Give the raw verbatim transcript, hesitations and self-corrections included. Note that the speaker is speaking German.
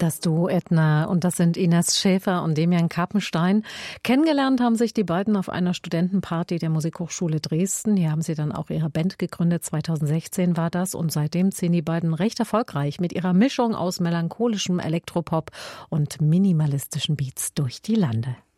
Das Duo Edna, und das sind Ines Schäfer und Demian Kappenstein. Kennengelernt haben sich die beiden auf einer Studentenparty der Musikhochschule Dresden. Hier haben sie dann auch ihre Band gegründet, zweitausendsechzehn war das. Und seitdem ziehen die beiden recht erfolgreich mit ihrer Mischung aus melancholischem Elektropop und minimalistischen Beats durch die Lande.